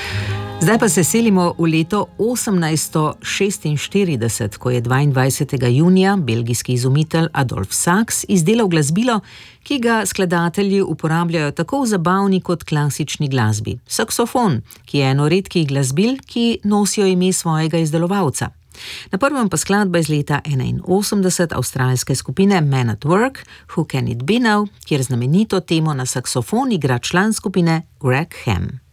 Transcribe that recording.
Zdaj pa se selimo v leto 1846, ko je 22. junija belgijski izumitelj Adolf Sax izdelal glasbilo, ki ga skladatelji uporabljajo tako v zabavni kot klasični glasbi. Saksofon, ki je eno redkih glasbil, ki nosijo ime svojega izdelovalca. Na prvem pa skladba iz leta 81 avstralske skupine Men at Work, Who Can It Be Now, kjer znamenito temo na saksofon igra član skupine Greg Ham.